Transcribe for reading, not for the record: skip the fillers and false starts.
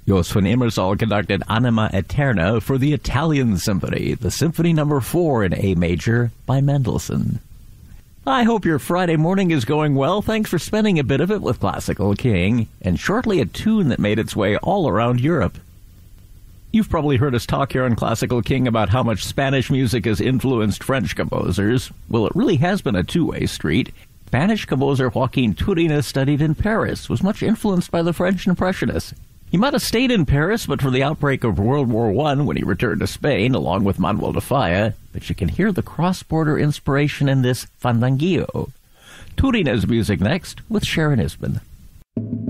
Jos van Immersal conducted Anima Eterna for the Italian Symphony, the Symphony No. 4 in A major by Mendelssohn. I hope your Friday morning is going well. Thanks for spending a bit of it with Classical King, and shortly a tune that made its way all around Europe. You've probably heard us talk here on Classical King about how much Spanish music has influenced French composers. Well, it really has been a two-way street. Spanish composer Joaquin Turina studied in Paris, was much influenced by the French Impressionists. He might have stayed in Paris, but for the outbreak of World War I when he returned to Spain, along with Manuel de Falla, but you can hear the cross-border inspiration in this Fandanguillo. Turina's music next with Sharon Isbin.